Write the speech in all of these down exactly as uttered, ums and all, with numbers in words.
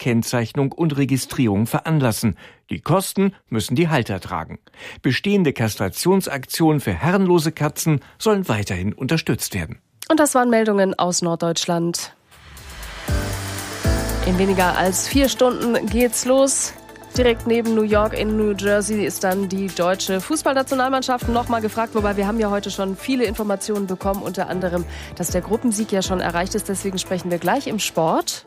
Kennzeichnung und Registrierung veranlassen. Die Kosten müssen die Halter tragen. Bestehende Kastrationsaktionen für herrenlose Katzen sollen weiterhin unterstützt werden. Und das waren Meldungen aus Norddeutschland. In weniger als vier Stunden geht's los. Direkt neben New York in New Jersey ist dann die deutsche Fußballnationalmannschaft nochmal gefragt. Wobei wir haben ja heute schon viele Informationen bekommen, unter anderem, dass der Gruppensieg ja schon erreicht ist. Deswegen sprechen wir gleich im Sport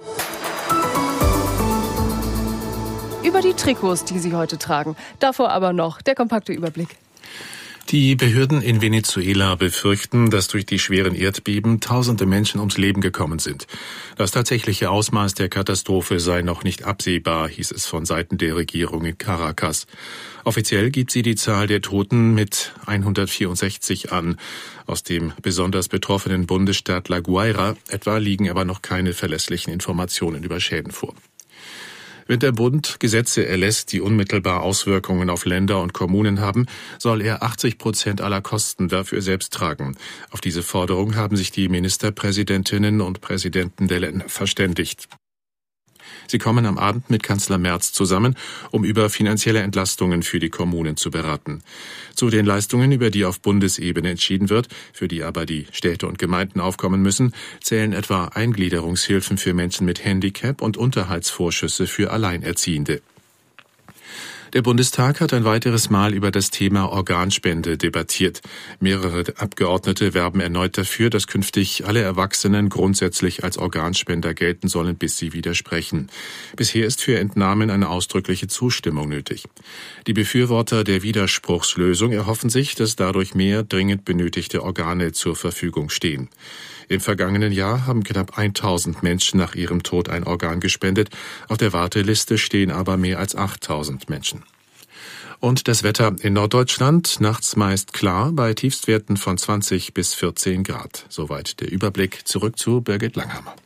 über die Trikots, die sie heute tragen. Davor aber noch der kompakte Überblick. Die Behörden in Venezuela befürchten, dass durch die schweren Erdbeben tausende Menschen ums Leben gekommen sind. Das tatsächliche Ausmaß der Katastrophe sei noch nicht absehbar, hieß es von Seiten der Regierung in Caracas. Offiziell gibt sie die Zahl der Toten mit hundertvierundsechzig an. Aus dem besonders betroffenen Bundesstaat La Guaira etwa liegen aber noch keine verlässlichen Informationen über Schäden vor. Wenn der Bund Gesetze erlässt, die unmittelbar Auswirkungen auf Länder und Kommunen haben, soll er achtzig Prozent aller Kosten dafür selbst tragen. Auf diese Forderung haben sich die Ministerpräsidentinnen und Präsidenten der Länder verständigt. Sie kommen am Abend mit Kanzler Merz zusammen, um über finanzielle Entlastungen für die Kommunen zu beraten. Zu den Leistungen, über die auf Bundesebene entschieden wird, für die aber die Städte und Gemeinden aufkommen müssen, zählen etwa Eingliederungshilfen für Menschen mit Handicap und Unterhaltsvorschüsse für Alleinerziehende. Der Bundestag hat ein weiteres Mal über das Thema Organspende debattiert. Mehrere Abgeordnete werben erneut dafür, dass künftig alle Erwachsenen grundsätzlich als Organspender gelten sollen, bis sie widersprechen. Bisher ist für Entnahmen eine ausdrückliche Zustimmung nötig. Die Befürworter der Widerspruchslösung erhoffen sich, dass dadurch mehr dringend benötigte Organe zur Verfügung stehen. Im vergangenen Jahr haben knapp tausend Menschen nach ihrem Tod ein Organ gespendet. Auf der Warteliste stehen aber mehr als achttausend Menschen. Und das Wetter in Norddeutschland, nachts meist klar, bei Tiefstwerten von zwanzig bis vierzehn Grad. Soweit der Überblick. Zurück zu Birgit Langhammer.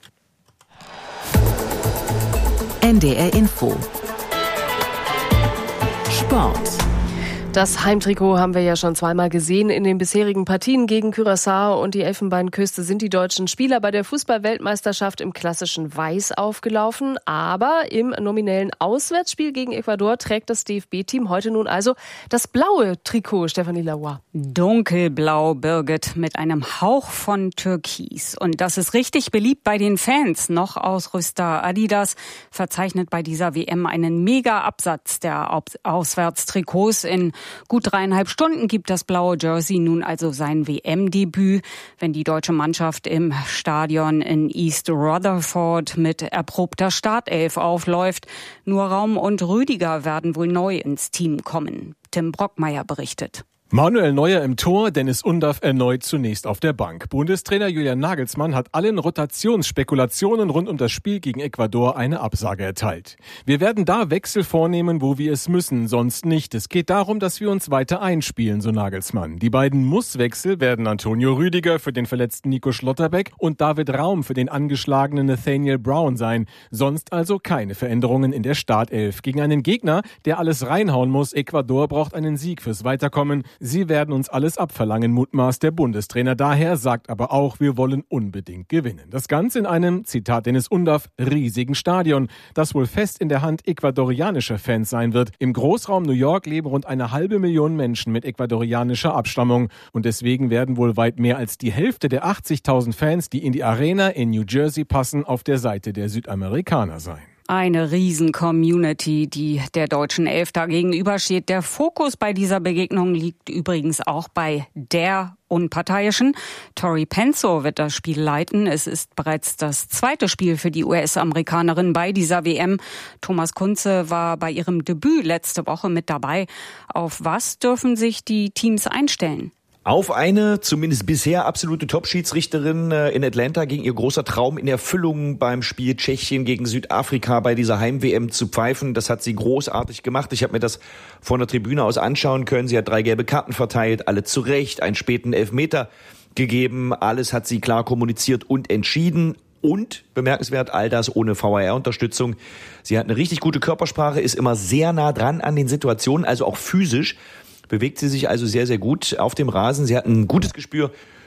N D R Info. Sport. Das Heimtrikot haben wir ja schon zweimal gesehen in den bisherigen Partien gegen Curaçao und die Elfenbeinküste sind die deutschen Spieler bei der Fußball-Weltmeisterschaft im klassischen Weiß aufgelaufen. Aber im nominellen Auswärtsspiel gegen Ecuador trägt das D F B-Team heute nun also das blaue Trikot, Stefanie Lavoie. Dunkelblau, Birgit, mit einem Hauch von Türkis. Und das ist richtig beliebt bei den Fans. Noch Ausrüster Adidas verzeichnet bei dieser W M einen Mega-Absatz der Auswärtstrikots. In gut dreieinhalb Stunden gibt das blaue Jersey nun also sein W M-Debüt, wenn die deutsche Mannschaft im Stadion in East Rutherford mit erprobter Startelf aufläuft. Nur Raum und Rüdiger werden wohl neu ins Team kommen. Tim Brockmeier berichtet. Manuel Neuer im Tor, Dennis Undaff erneut zunächst auf der Bank. Bundestrainer Julian Nagelsmann hat allen Rotationsspekulationen rund um das Spiel gegen Ecuador eine Absage erteilt. Wir werden da Wechsel vornehmen, wo wir es müssen, sonst nicht. Es geht darum, dass wir uns weiter einspielen, so Nagelsmann. Die beiden Muss-Wechsel werden Antonio Rüdiger für den verletzten Nico Schlotterbeck und David Raum für den angeschlagenen Nathaniel Brown sein. Sonst also keine Veränderungen in der Startelf. Gegen einen Gegner, der alles reinhauen muss. Ecuador braucht einen Sieg fürs Weiterkommen. Sie werden uns alles abverlangen, mutmaßt der Bundestrainer daher, sagt aber auch, wir wollen unbedingt gewinnen. Das Ganze in einem, Zitat Dennis Undaff, riesigen Stadion, das wohl fest in der Hand ecuadorianischer Fans sein wird. Im Großraum New York leben rund eine halbe Million Menschen mit ecuadorianischer Abstammung. Und deswegen werden wohl weit mehr als die Hälfte der achtzigtausend Fans, die in die Arena in New Jersey passen, auf der Seite der Südamerikaner sein. Eine Riesen-Community, die der deutschen Elf da gegenübersteht. Der Fokus bei dieser Begegnung liegt übrigens auch bei der Unparteiischen. Tori Penso wird das Spiel leiten. Es ist bereits das zweite Spiel für die U S-Amerikanerin bei dieser W M. Thomas Kunze war bei ihrem Debüt letzte Woche mit dabei. Auf was dürfen sich die Teams einstellen? Auf eine, zumindest bisher, absolute Top-Schiedsrichterin. In Atlanta ging ihr großer Traum in Erfüllung, beim Spiel Tschechien gegen Südafrika bei dieser Heim-W M zu pfeifen. Das hat sie großartig gemacht. Ich habe mir das von der Tribüne aus anschauen können. Sie hat drei gelbe Karten verteilt, alle zu Recht, einen späten Elfmeter gegeben. Alles hat sie klar kommuniziert und entschieden. Und, bemerkenswert, all das ohne V A R-Unterstützung. Sie hat eine richtig gute Körpersprache, ist immer sehr nah dran an den Situationen, also auch physisch. Bewegt sie sich also sehr, sehr gut auf dem Rasen. Sie hat ein gutes Gespür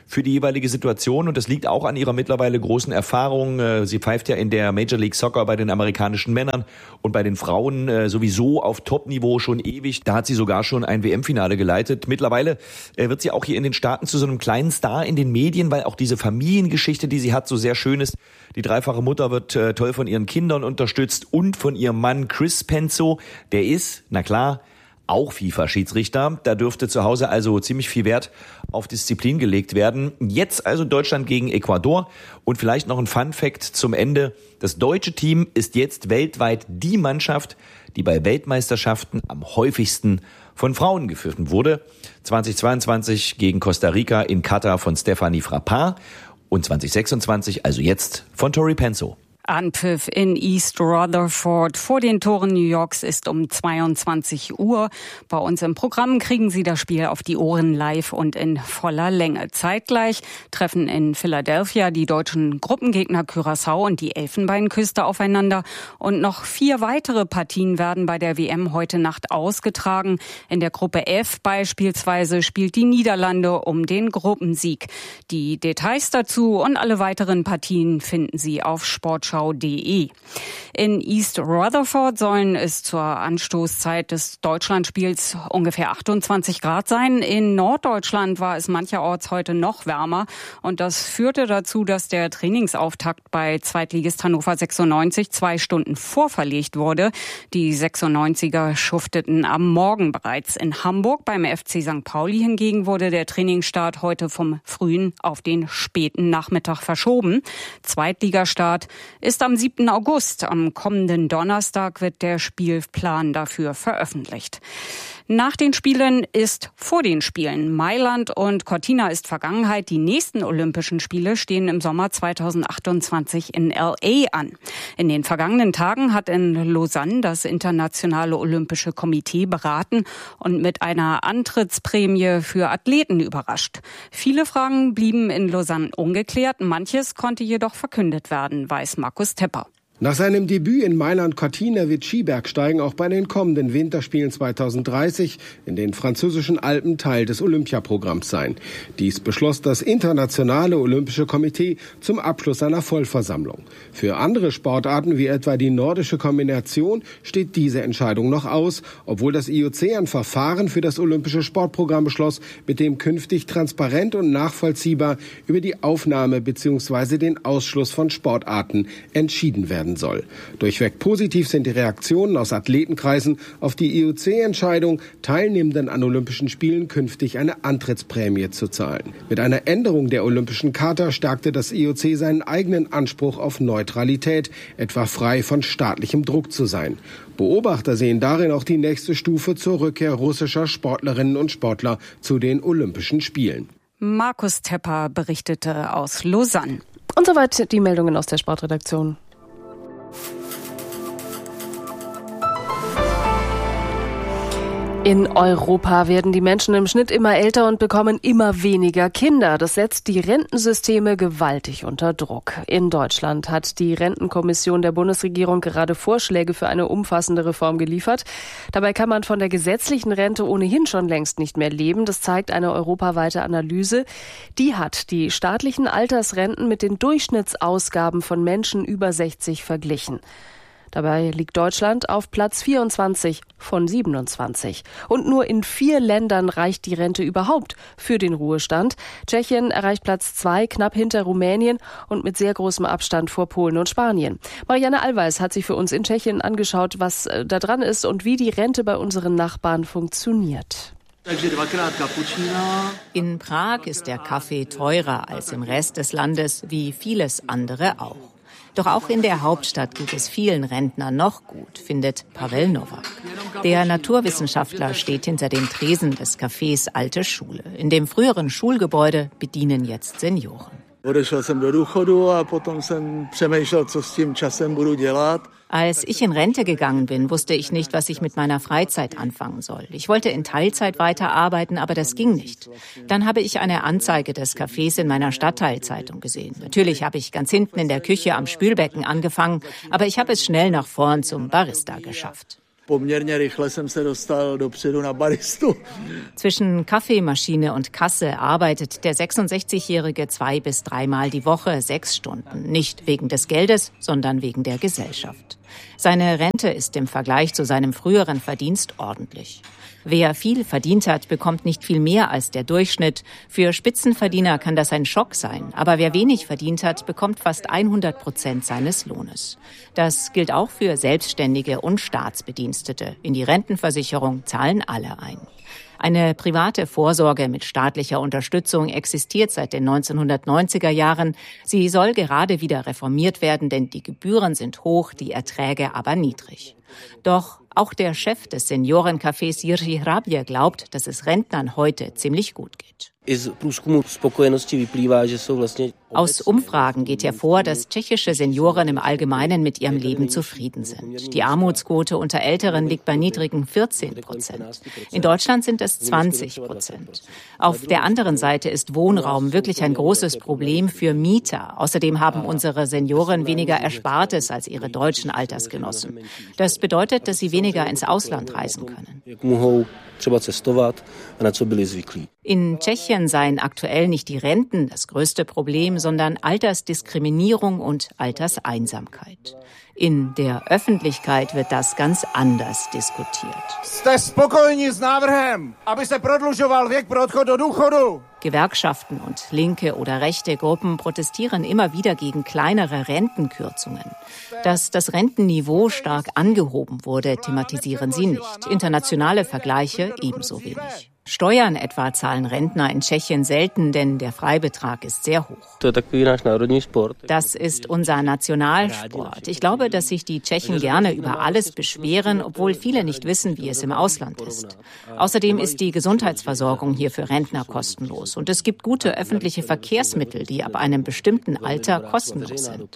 für die jeweilige Situation und das liegt auch an ihrer mittlerweile großen Erfahrung. Sie pfeift ja in der Major League Soccer bei den amerikanischen Männern und bei den Frauen sowieso auf Top-Niveau schon ewig. Da hat sie sogar schon ein W M-Finale geleitet. Mittlerweile wird sie auch hier in den Staaten zu so einem kleinen Star in den Medien, weil auch diese Familiengeschichte, die sie hat, so sehr schön ist. Die dreifache Mutter wird äh, toll von ihren Kindern unterstützt und von ihrem Mann Chris Penzo. Der ist, na klar, auch FIFA-Schiedsrichter. Da dürfte zu Hause also ziemlich viel Wert auf Disziplin gelegt werden. Jetzt also Deutschland gegen Ecuador. Und vielleicht noch ein Fun-Fact zum Ende. Das deutsche Team ist jetzt weltweit die Mannschaft, die bei Weltmeisterschaften am häufigsten von Frauen geführt wurde. zweitausendzweiundzwanzig gegen Costa Rica in Katar von Stephanie Frappard und zweitausendsechsundzwanzig, also jetzt, von Tori Penzo. Anpfiff in East Rutherford vor den Toren New Yorks ist um zweiundzwanzig Uhr. Bei uns im Programm kriegen Sie das Spiel auf die Ohren live und in voller Länge. Zeitgleich treffen in Philadelphia die deutschen Gruppengegner Curaçao und die Elfenbeinküste aufeinander. Und noch vier weitere Partien werden bei der W M heute Nacht ausgetragen. In der Gruppe F beispielsweise spielt die Niederlande um den Gruppensieg. Die Details dazu und alle weiteren Partien finden Sie auf Sportschau punkt de. In East Rutherford sollen es zur Anstoßzeit des Deutschlandspiels ungefähr achtundzwanzig Grad sein. In Norddeutschland war es mancherorts heute noch wärmer und das führte dazu, dass der Trainingsauftakt bei Zweitligist Hannover sechsundneunzig zwei Stunden vorverlegt wurde. Die sechsundneunziger schufteten am Morgen bereits. In Hamburg beim F C Sankt Pauli hingegen wurde der Trainingsstart heute vom frühen auf den späten Nachmittag verschoben. Zweitligastart ist am siebten August. Am kommenden Donnerstag wird der Spielplan dafür veröffentlicht. Nach den Spielen ist vor den Spielen. Mailand und Cortina ist Vergangenheit. Die nächsten Olympischen Spiele stehen im Sommer zweitausendachtundzwanzig in L A an. In den vergangenen Tagen hat in Lausanne das Internationale Olympische Komitee beraten und mit einer Antrittsprämie für Athleten überrascht. Viele Fragen blieben in Lausanne ungeklärt. Manches konnte jedoch verkündet werden, weiß Markus Tepper. Nach seinem Debüt in Mailand-Cortina wird Skibergsteigen auch bei den kommenden Winterspielen zweitausenddreißig in den französischen Alpen Teil des Olympiaprogramms sein. Dies beschloss das Internationale Olympische Komitee zum Abschluss seiner Vollversammlung. Für andere Sportarten wie etwa die nordische Kombination steht diese Entscheidung noch aus, obwohl das I O C ein Verfahren für das Olympische Sportprogramm beschloss, mit dem künftig transparent und nachvollziehbar über die Aufnahme bzw. den Ausschluss von Sportarten entschieden werden soll. Durchweg positiv sind die Reaktionen aus Athletenkreisen auf die I O C-Entscheidung, Teilnehmenden an Olympischen Spielen künftig eine Antrittsprämie zu zahlen. Mit einer Änderung der Olympischen Charta stärkte das I O C seinen eigenen Anspruch auf Neutralität, etwa frei von staatlichem Druck zu sein. Beobachter sehen darin auch die nächste Stufe zur Rückkehr russischer Sportlerinnen und Sportler zu den Olympischen Spielen. Markus Tepper berichtete aus Lausanne. Und soweit die Meldungen aus der Sportredaktion. In Europa werden die Menschen im Schnitt immer älter und bekommen immer weniger Kinder. Das setzt die Rentensysteme gewaltig unter Druck. In Deutschland hat die Rentenkommission der Bundesregierung gerade Vorschläge für eine umfassende Reform geliefert. Dabei kann man von der gesetzlichen Rente ohnehin schon längst nicht mehr leben. Das zeigt eine europaweite Analyse. Die hat die staatlichen Altersrenten mit den Durchschnittsausgaben von Menschen über sechzig verglichen. Dabei liegt Deutschland auf Platz vierundzwanzig von siebenundzwanzig. Und nur in vier Ländern reicht die Rente überhaupt für den Ruhestand. Tschechien erreicht Platz zwei, knapp hinter Rumänien und mit sehr großem Abstand vor Polen und Spanien. Marianne Allweis hat sich für uns in Tschechien angeschaut, was da dran ist und wie die Rente bei unseren Nachbarn funktioniert. In Prag ist der Kaffee teurer als im Rest des Landes, wie vieles andere auch. Doch auch in der Hauptstadt geht es vielen Rentnern noch gut, findet Pavel Nowak. Der Naturwissenschaftler steht hinter dem Tresen des Cafés Alte Schule. In dem früheren Schulgebäude bedienen jetzt Senioren. Als ich in Rente gegangen bin, wusste ich nicht, was ich mit meiner Freizeit anfangen soll. Ich wollte in Teilzeit weiterarbeiten, aber das ging nicht. Dann habe ich eine Anzeige des Cafés in meiner Stadtteilzeitung gesehen. Natürlich habe ich ganz hinten in der Küche am Spülbecken angefangen, aber ich habe es schnell nach vorn zum Barista geschafft. Zwischen Kaffeemaschine und Kasse arbeitet der sechsundsechzigjährige zwei bis dreimal die Woche sechs Stunden. Nicht wegen des Geldes, sondern wegen der Gesellschaft. Seine Rente ist im Vergleich zu seinem früheren Verdienst ordentlich. Wer viel verdient hat, bekommt nicht viel mehr als der Durchschnitt. Für Spitzenverdiener kann das ein Schock sein. Aber wer wenig verdient hat, bekommt fast hundert Prozent seines Lohnes. Das gilt auch für Selbstständige und Staatsbedienstete. In die Rentenversicherung zahlen alle ein. Eine private Vorsorge mit staatlicher Unterstützung existiert seit den neunzehnhundertneunziger Jahren. Sie soll gerade wieder reformiert werden, denn die Gebühren sind hoch, die Erträge aber niedrig. Doch auch der Chef des Seniorencafés Jiří Hrabě glaubt, dass es Rentnern heute ziemlich gut geht. Aus Umfragen geht hervor, dass tschechische Senioren im Allgemeinen mit ihrem Leben zufrieden sind. Die Armutsquote unter Älteren liegt bei niedrigen vierzehn Prozent. In Deutschland sind es zwanzig Prozent. Auf der anderen Seite ist Wohnraum wirklich ein großes Problem für Mieter. Außerdem haben unsere Senioren weniger Erspartes als ihre deutschen Altersgenossen. Das bedeutet, dass sie weniger ins Ausland reisen können. In Tschechien seien aktuell nicht die Renten das größte Problem, sondern Altersdiskriminierung und Alterseinsamkeit. In der Öffentlichkeit wird das ganz anders diskutiert. Gewerkschaften und linke oder rechte Gruppen protestieren immer wieder gegen kleinere Rentenkürzungen. Dass das Rentenniveau stark angehoben wurde, thematisieren sie nicht. Internationale Vergleiche ebenso wenig. Steuern etwa zahlen Rentner in Tschechien selten, denn der Freibetrag ist sehr hoch. Das ist unser Nationalsport. Ich glaube, dass sich die Tschechen gerne über alles beschweren, obwohl viele nicht wissen, wie es im Ausland ist. Außerdem ist die Gesundheitsversorgung hier für Rentner kostenlos. Und es gibt gute öffentliche Verkehrsmittel, die ab einem bestimmten Alter kostenlos sind.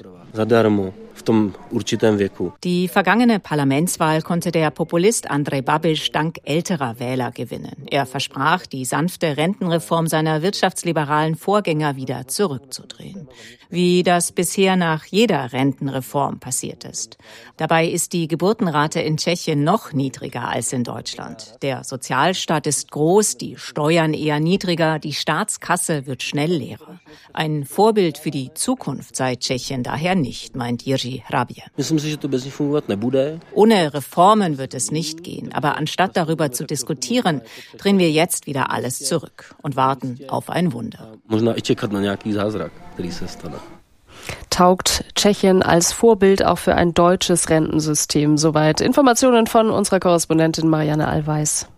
Die vergangene Parlamentswahl konnte der Populist Andrej Babiš dank älterer Wähler gewinnen. Er versprach, die sanfte Rentenreform seiner wirtschaftsliberalen Vorgänger wieder zurückzudrehen. Wie das bisher nach jeder Rentenreform passiert ist. Dabei ist die Geburtenrate in Tschechien noch niedriger als in Deutschland. Der Sozialstaat ist groß, die Steuern eher niedriger, die Staatskasse wird schnell leerer. Ein Vorbild für die Zukunft sei Tschechien daher nicht, meint Jiří Hrabě. Ohne Reformen wird es nicht gehen, aber anstatt darüber zu diskutieren, drehen wir jetzt wieder alles zurück und warten auf ein Wunder. Taugt Tschechien als Vorbild auch für ein deutsches Rentensystem? Soweit Informationen von unserer Korrespondentin Marianne Allweis.